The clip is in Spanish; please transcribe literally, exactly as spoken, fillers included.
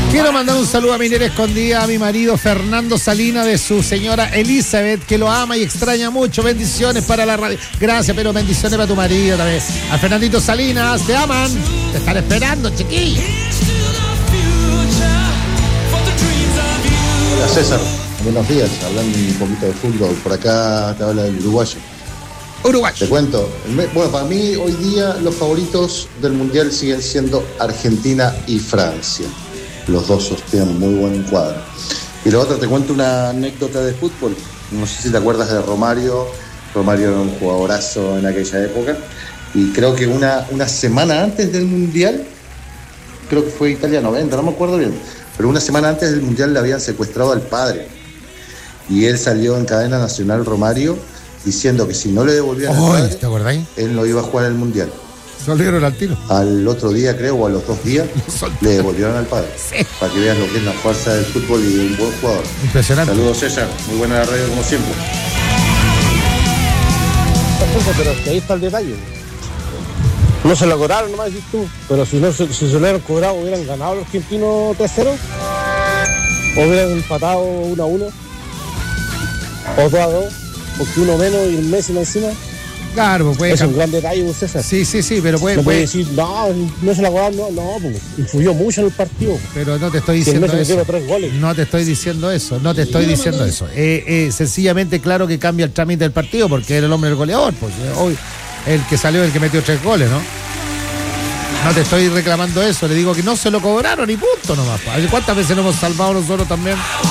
Quiero mandar un saludo a mi nena escondida, a mi marido Fernando Salina, de su señora Elizabeth, que lo ama y extraña mucho. Bendiciones para la radio. Gracias, pero bendiciones para tu marido también. A Fernandito Salinas, te aman. Te están esperando, chiquillos. Hola César, buenos días. Hablando un poquito de fútbol, por acá te habla el uruguayo. Uruguay. Te cuento, bueno, para mí hoy día los favoritos del Mundial siguen siendo Argentina y Francia. Los dos sostienen muy buen cuadro. Y lo otro, te cuento una anécdota de fútbol. No sé si te acuerdas de Romario. Romario era un jugadorazo en aquella época. Y creo que una, una semana antes del Mundial, creo que fue Italia noventa, no me acuerdo bien, pero una semana antes del Mundial le habían secuestrado al padre. Y él salió en cadena nacional, Romario, diciendo que si no le devolvían Oh, al padre, ¿te acordáis? él no iba a jugar el Mundial. Solieron al tiro. Al otro día, creo, o a los dos días, le devolvieron al padre. Sí. Para que veas lo que es la fuerza del fútbol y de un buen jugador. Impresionante. Saludos, César. Muy buena la radio, como siempre. Pero es que ahí está el detalle. No se lo cobraron, nomás decís tú. Pero si no se, si se lo hubieran cobrado, hubieran ganado los argentinos tres cero. O hubieran empatado uno a uno. O dos a dos. Porque uno menos y el Messi encima. Claro, pues puede Es un cambiar. gran detalle, pues, César. Sí, sí, sí, pero puede, No puede puede. decir, no, no se la cobraron, no, no, pues, influyó mucho en el partido. Pero no te estoy Si el diciendo Messi eso. metió tres goles. No te estoy diciendo eso, no te estoy diciendo eso. Eh, eh, sencillamente, claro que cambia el trámite del partido porque era el hombre del goleador, pues hoy el que salió el que metió tres goles, ¿no? No te estoy reclamando eso, le digo que no se lo cobraron y punto nomás. ¿Cuántas veces nos hemos salvado nosotros también?